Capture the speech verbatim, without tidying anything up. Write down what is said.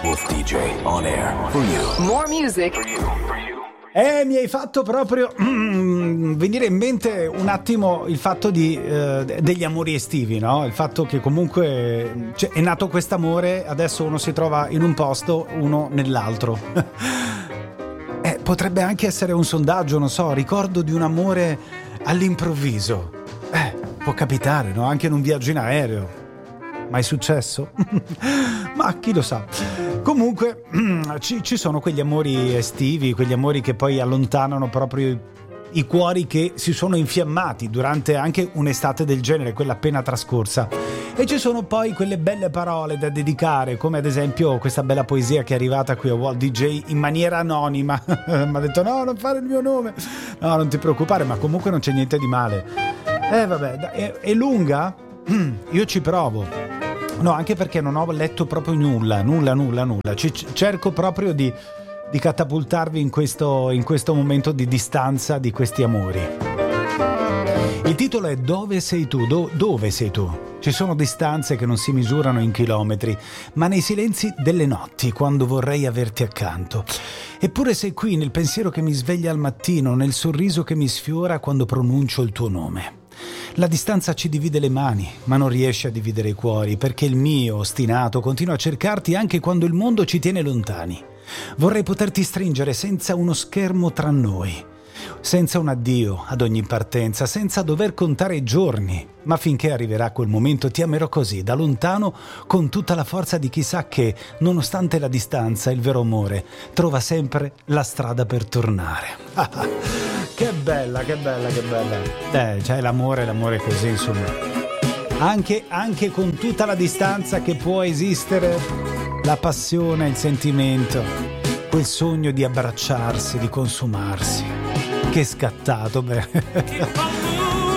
Wolf D J on air for you. More music. For you, for you. Eh, mi hai fatto proprio mm, venire in mente un attimo il fatto di, eh, degli amori estivi, no? Il fatto che comunque cioè, è nato quest'amore, adesso uno si trova in un posto, uno nell'altro. eh, potrebbe anche essere un sondaggio, non so, ricordo di un amore all'improvviso. Eh, può capitare, no? Anche in un viaggio in aereo. Mai successo? Ma chi lo sa. Comunque ci, ci sono quegli amori estivi, quegli amori che poi allontanano proprio i cuori che si sono infiammati durante anche un'estate del genere, quella appena trascorsa. E ci sono poi quelle belle parole da dedicare, come ad esempio questa bella poesia che è arrivata qui a Wolf D J in maniera anonima. Mi ha detto no, non fare il mio nome. No, non ti preoccupare, ma comunque non c'è niente di male. Eh vabbè, è, è lunga? Io ci provo. No, anche perché non ho letto proprio nulla, nulla, nulla, nulla. C- cerco proprio di, di catapultarvi in questo, in questo momento di distanza di questi amori. Il titolo è Dove sei tu? Do- dove sei tu? Ci sono distanze che non si misurano in chilometri, ma nei silenzi delle notti, quando vorrei averti accanto. Eppure sei qui, nel pensiero che mi sveglia al mattino, nel sorriso che mi sfiora quando pronuncio il tuo nome. La distanza ci divide le mani, ma non riesce a dividere i cuori, perché il mio, ostinato, continua a cercarti anche quando il mondo ci tiene lontani. Vorrei poterti stringere senza uno schermo tra noi, senza un addio ad ogni partenza, senza dover contare i giorni. Ma finché arriverà quel momento ti amerò così, da lontano, con tutta la forza di chi sa che, nonostante la distanza, il vero amore trova sempre la strada per tornare. Che bella, che bella, che bella. Eh, cioè l'amore, l'amore è così, insomma. Anche, anche con tutta la distanza che può esistere, la passione, il sentimento, quel sogno di abbracciarsi, di consumarsi. Che scattato, beh.